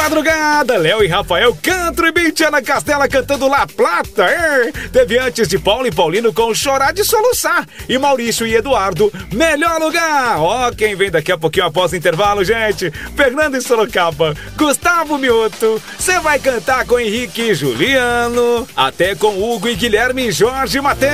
madrugada, Léo e Rafael Cantro e Bentiana Castela cantando La Plata. Teve antes de Paulo e Paulino com Chorar de Soluçar. E Maurício e Eduardo, Melhor Lugar. Ó, quem vem daqui a pouquinho após o intervalo, gente. Fernando e Sorocaba, Gustavo Mioto. Você vai cantar com Henrique e Juliano. Até com Hugo e Guilherme e Jorge Mateus.